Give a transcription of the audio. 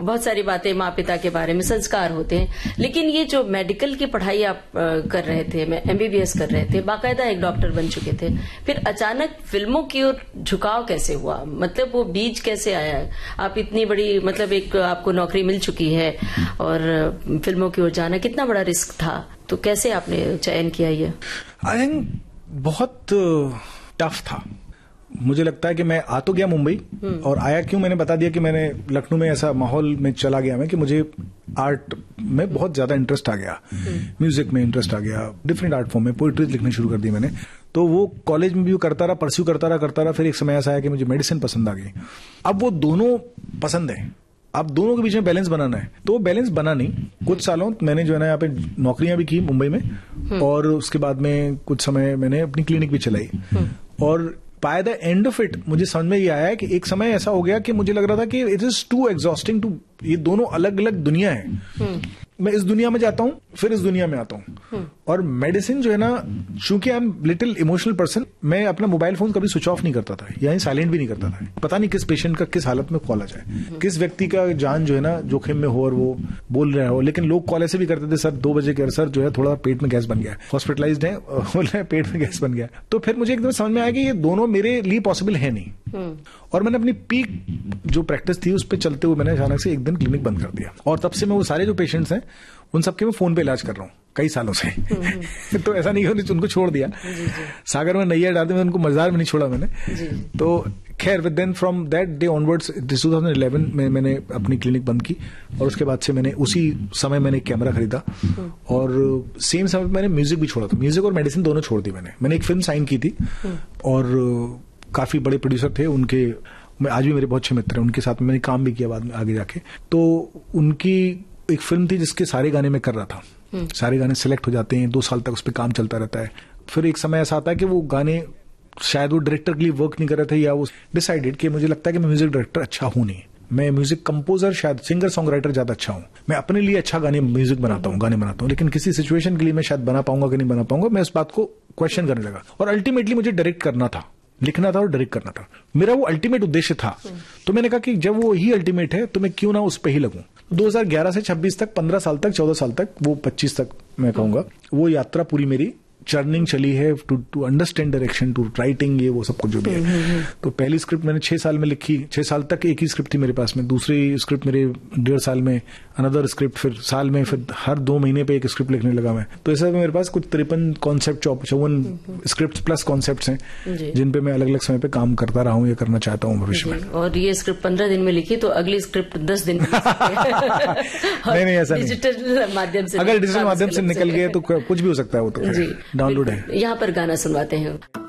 बहुत सारी बातें माँ पिता के बारे में, संस्कार होते हैं, लेकिन ये जो मेडिकल की पढ़ाई आप कर रहे थे, MBBS कर रहे थे, बाकायदा एक डॉक्टर बन चुके थे, फिर अचानक फिल्मों की ओर झुकाव कैसे हुआ? मतलब वो बीज कैसे आया? आप इतनी बड़ी, मतलब एक आपको नौकरी मिल चुकी है और फिल्मों की ओर जाना कितना बड़ा रिस्क था, तो कैसे आपने चयन किया ये? आई थिंक बहुत टफ था। मुझे लगता है कि मैं आ तो गया मुंबई, और आया क्यों, मैंने बता दिया कि मैंने लखनऊ में ऐसा माहौल में चला गया मैं कि मुझे आर्ट में बहुत ज्यादा इंटरेस्ट आ गया, म्यूजिक में इंटरेस्ट आ गया, डिफरेंट आर्ट फॉर्म में पोइट्रीज लिखनी शुरू कर दी मैंने। तो वो कॉलेज में भी करता रहा, परस्यू करता रहा। फिर एक समय ऐसा आया कि मुझे मेडिसिन पसंद आ गई। अब वो दोनों पसंद है, अब दोनों के बीच में बैलेंस बनाना है, तो बैलेंस बना नहीं। कुछ सालों मैंने जो है ना यहाँ पे नौकरियां भी की मुंबई में, और उसके बाद में कुछ समय मैंने अपनी क्लिनिक भी चलाई, और by the end of it मुझे समझ में ये आया कि एक समय ऐसा हो गया कि मुझे लग रहा था कि it is to exhausting to, ये दोनों अलग अलग दुनिया है। मैं इस दुनिया में जाता हूं, फिर इस दुनिया में आता हूं, और मेडिसिन जो है ना, चूंकि I am little emotional person, मैं अपना मोबाइल फोन कभी स्विच ऑफ नहीं करता था, यानी साइलेंट भी नहीं करता था। पता नहीं किस पेशेंट का किस हालत में कॉल आ जाए, किस व्यक्ति का जान जो है ना जोखिम में हो और वो बोल रहा हो। लेकिन लोग कॉल ऐसे भी करते थे, सर 2 बजे के, सर जो है थोड़ा पेट में गैस बन गया, हॉस्पिटलाइज्ड है, बोल रहे हैं पेट में गैस बन गया। तो फिर मुझे एकदम समझ में आया कि ये दोनों मेरे लिए पॉसिबल है नहीं, और मैंने अपनी पीक जो प्रैक्टिस थी उस पर चलते हुए मैंने अचानक से एक दिन क्लिनिक बंद कर दिया, और तब से मैं वो सारे जो पेशेंट्स हैं उन सबके मैं फोन पे इलाज कर रहा हूँ कई सालों से। तो ऐसा नहीं कि उनको छोड़ दिया, सागर में नैया डाल दी, उनको मजार में नहीं छोड़ा मैंने। तो खैर then from that day onwards 2011 में मैंने अपनी क्लिनिक बंद की, और उसके बाद से मैंने उसी समय मैंने कैमरा खरीदा, और सेम समय मैंने म्यूजिक भी छोड़ा था, म्यूजिक और मेडिसिन दोनों छोड़ दी मैंने एक फिल्म साइन की थी, और काफी बड़े प्रोड्यूसर थे उनके, आज भी मेरे बहुत अच्छे मित्र हैं, उनके साथ मैंने काम भी किया बाद में आगे जाके। तो उनकी एक फिल्म थी जिसके सारे गाने मैं कर रहा था, सारे गाने सिलेक्ट हो जाते हैं, 2 साल तक उस पर काम चलता रहता है। फिर एक समय ऐसा आता है कि वो गाने शायद वो डायरेक्टर के लिए वर्क नहीं कर रहे थे, या वो डिसाइडेड कि मुझे लगता है कि मैं म्यूजिक डायरेक्टर अच्छा हूं नहीं, मैं म्यूजिक कंपोजर, शायद सिंगर सॉन्ग राइटर ज्यादा अच्छा हूं। मैं अपने लिए अच्छा म्यूजिक बनाता हूं, लेकिन किसी सिचुएशन के लिए मैं शायद बना पाऊंगा कि नहीं बना पाऊंगा, मैं इस बात को क्वेश्चन करने लगा। और अल्टीमेटली मुझे डायरेक्ट करना था, लिखना था और डायरेक्ट करना था, मेरा वो अल्टीमेट उद्देश्य था। तो मैंने कहा कि जब वो ही अल्टीमेट है तो मैं क्यों ना उस पर ही लगूं। 2011 से 26 तक, 15 साल तक, 14 साल तक, वो 25 तक मैं कहूंगा, वो यात्रा पूरी मेरी चर्निंग चली है to understand direction, to writing, ये वो सब कुछ जो भी है। तो पहली स्क्रिप्ट मैंने 6 साल में लिखी, 6 साल तक एक ही स्क्रिप्ट थी मेरे पास में, दूसरी स्क्रिप्ट मेरे 1.5 साल में, अनदर स्क्रिप्ट फिर साल में, फिर हर 2 महीने पे एक स्क्रिप्ट लिखने लगा मैं। तो ऐसा मेरे पास कुछ 53 कॉन्सेप्ट, 54 स्क्रिप्ट प्लस कॉन्सेप्ट्स हैं, जिन पे मैं अलग अलग समय पे काम करता रहा हूँ या करना चाहता हूँ भविष्य में। और ये स्क्रिप्ट 15 दिन में लिखी, तो अगली स्क्रिप्ट 10 दिन में नहीं ऐसा नहीं, डिजिटल माध्यम से, अगर डिजिटल माध्यम से निकल गए तो कुछ भी हो सकता है, वो तो डाउनलोड है। यहाँ पर गाना सुनवाते हैं।